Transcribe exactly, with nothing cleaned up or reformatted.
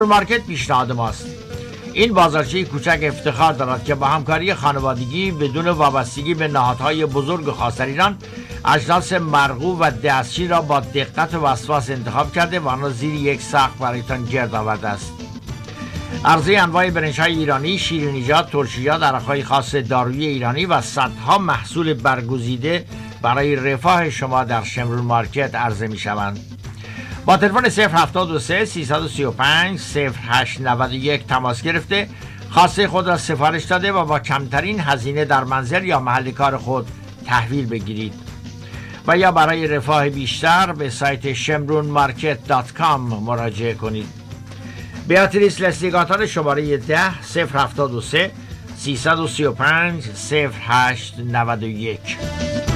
مارکت پیشنهاد ماست. این بازارچه کوچک افتخار دارد که با همکاری خانوادگی بدون وابستگی به نهادهای بزرگ خاص ایران اجناس مرغوب و دستچین را با دقت و وسواس انتخاب کرده و آن را زیر یک سقف برایتان گرد آورده است. عرضه انواع برنج‌های ایرانی، شیرینیجات، ترشیجات، عرق‌های خاص دارویی ایرانی و صدها محصول برگزیده برای رفاه شما در شمرون مارکت عرضه می‌شوند. با تلفن صفر هفتاد و سه سیصد و سی و پنج صفر هشت نود و یک تماس گرفته خواسته خود را سفارش داده و با کمترین هزینه در منزل یا محل کار خود تحویل بگیرید و یا برای رفاه بیشتر به سایت شمرون مارکت دات کام مراجعه کنید. بیاتریس لستیگاتان شماره ده صفر هفتاد و سه سیصد و سی و پنج صفر هشت نود و یک.